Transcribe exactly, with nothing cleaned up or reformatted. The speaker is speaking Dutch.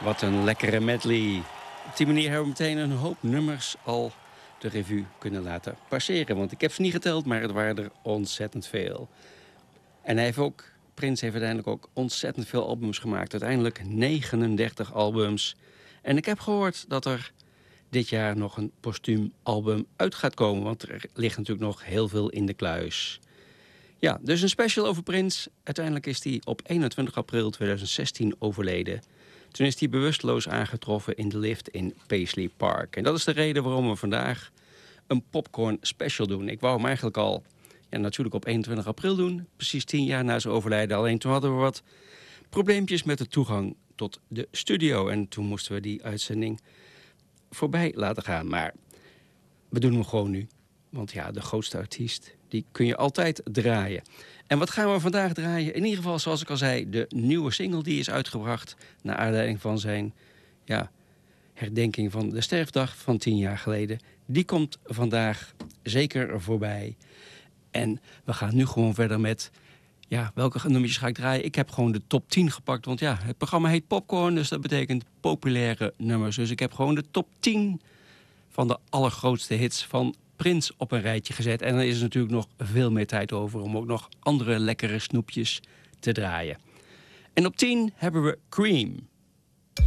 Wat een lekkere medley. Op die manier hebben we meteen een hoop nummers al de revue kunnen laten passeren. Want ik heb ze niet geteld, maar het waren er ontzettend veel. En hij heeft ook, Prince heeft uiteindelijk ook ontzettend veel albums gemaakt. Uiteindelijk negenendertig albums. En ik heb gehoord dat er dit jaar nog een postuum album uit gaat komen. Want er ligt natuurlijk nog heel veel in de kluis. Ja, dus een special over Prince. Uiteindelijk is hij op eenentwintig april tweeduizend zestien overleden. Toen is hij bewusteloos aangetroffen in de lift in Paisley Park. En dat is de reden waarom we vandaag een popcorn special doen. Ik wou hem eigenlijk al ja, natuurlijk op eenentwintig april doen. Precies tien jaar na zijn overlijden. Alleen toen hadden we wat probleempjes met de toegang tot de studio. En toen moesten we die uitzending voorbij laten gaan. Maar we doen hem gewoon nu. Want ja, de grootste artiest, die kun je altijd draaien. En wat gaan we vandaag draaien? In ieder geval, zoals ik al zei, de nieuwe single die is uitgebracht naar aanleiding van zijn ja, herdenking van de sterfdag van tien jaar geleden. Die komt vandaag zeker voorbij. En we gaan nu gewoon verder met, ja, welke nummertjes ga ik draaien? Ik heb gewoon de top tien gepakt, want ja, het programma heet Popcorn, dus dat betekent populaire nummers. Dus ik heb gewoon de top tien van de allergrootste hits van Prince op een rijtje gezet. En dan is er natuurlijk nog veel meer tijd over om ook nog andere lekkere snoepjes te draaien. En op tien hebben we Cream.